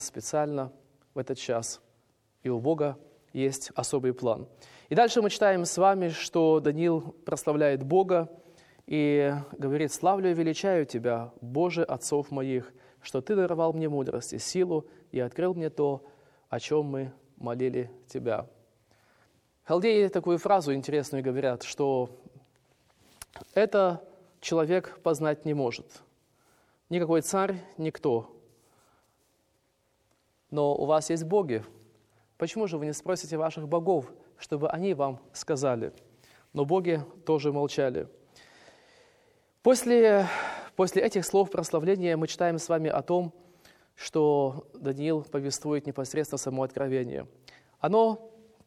специально в этот час. И у Бога есть особый план. И дальше мы читаем с вами, что Даниил прославляет Бога и говорит: «Славлю и величаю Тебя, Боже отцов моих, что Ты даровал мне мудрость и силу и открыл мне то, о чем мы молили Тебя». Халдеи такую фразу интересную говорят, что это человек познать не может. Никакой царь, никто. Но у вас есть боги. Почему же вы не спросите ваших богов, чтобы они вам сказали? Но боги тоже молчали. После этих слов прославления мы читаем с вами о том, что Даниил повествует непосредственно само откровение. Оно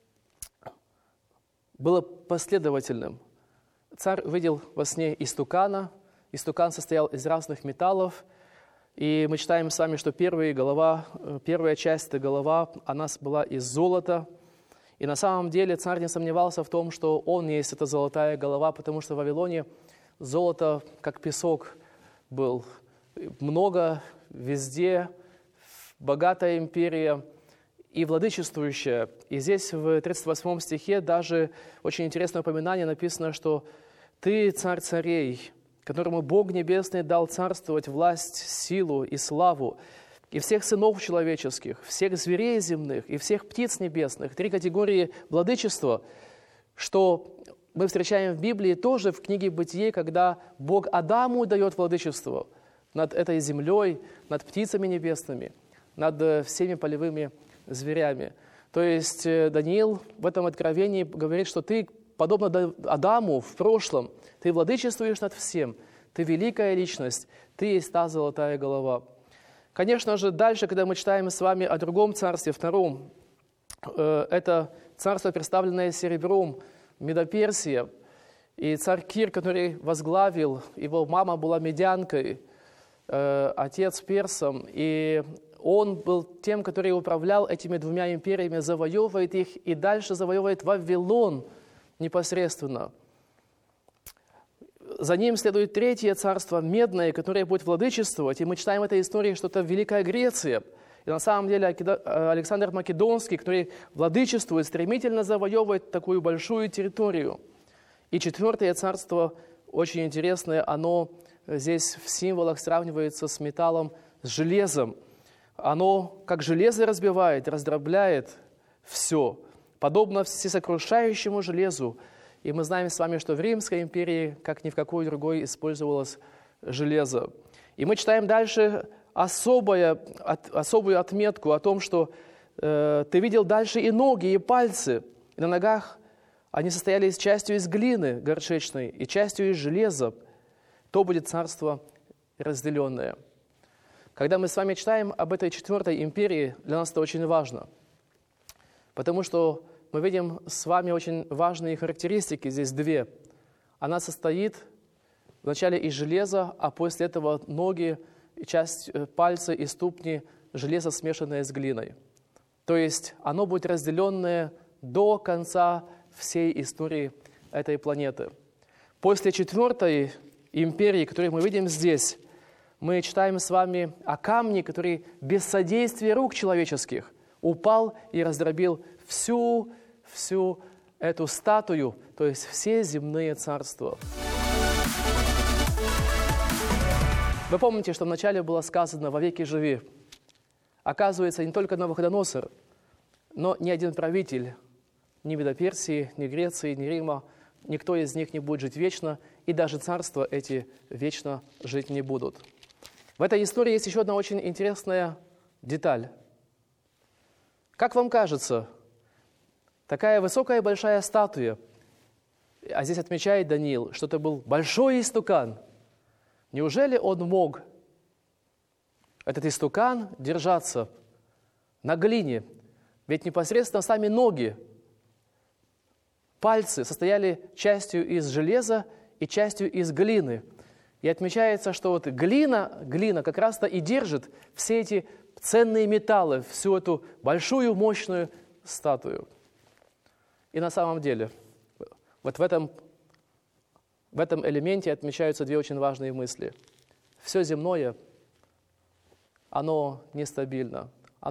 было последовательным. Царь видел во сне истукана. Истукан состоял из разных металлов. И мы читаем с вами, что первая часть этой голова, она была из золота. И на самом деле царь не сомневался в том, что он есть эта золотая голова, потому что в Вавилоне золото, как песок, был много, везде, богатая империя и владычествующая. И здесь в 38 стихе даже очень интересное упоминание написано, что «Ты, царь царей, которому Бог Небесный дал царствовать, власть, силу и славу, и всех сынов человеческих, всех зверей земных и всех птиц небесных». 3 категории владычества, что мы встречаем в Библии тоже в книге «Бытие», когда Бог Адаму дает владычество над этой землей, над птицами небесными, над всеми полевыми зверями. То есть Даниил в этом откровении говорит, что ты, подобно Адаму в прошлом, ты владычествуешь над всем, ты великая личность, ты есть та золотая голова. Конечно же, дальше, когда мы читаем с вами о другом царстве, втором, это царство, представленное серебром, Медоперсия, и царь Кир, который возглавил, его мама была медянкой, отец персом, и он был тем, который управлял этими двумя империями, завоевывает их и дальше завоевывает Вавилон непосредственно. За ним следует третье царство, Медное, которое будет владычествовать, и мы читаем в этой истории, что это Великая Греция. И на самом деле Александр Македонский, который владычествует, стремительно завоевывает такую большую территорию. И четвертое царство, очень интересное, оно здесь в символах сравнивается с металлом, с железом. Оно, как железо разбивает, раздробляет все, подобно всесокрушающему железу. И мы знаем с вами, что в Римской империи, как ни в какой другой, использовалось железо. И мы читаем дальше особую отметку о том, что ты видел дальше и ноги, и пальцы. И на ногах они состояли частью из глины горшечной и частью из железа. То будет царство разделенное. Когда мы с вами читаем об этой четвертой империи, для нас это очень важно. Потому что мы видим с вами очень важные характеристики, здесь две. Она состоит вначале из железа, а после этого ноги, часть пальца и ступни, железо, смешанное с глиной. То есть оно будет разделенное до конца всей истории этой планеты. После четвертой империи, которую мы видим здесь, мы читаем с вами о камне, который без содействия рук человеческих упал и раздробил всю эту статую, то есть все земные царства. Вы помните, что вначале было сказано «вовеки живи». Оказывается, не только Навуходоносор, но ни один правитель, ни Медоперсии, ни Греции, ни Рима, никто из них не будет жить вечно, и даже царства эти вечно жить не будут. В этой истории есть еще одна очень интересная деталь. Как вам кажется, такая высокая большая статуя, а здесь отмечает Даниил, что это был большой истукан. Неужели он мог, этот истукан, держаться на глине? Ведь непосредственно сами ноги, пальцы состояли частью из железа и частью из глины. И отмечается, что вот глина как раз-то и держит все эти ценные металлы, всю эту большую, мощную статую. И на самом деле, вот в этом элементе отмечаются две очень важные мысли. Все земное, оно нестабильно.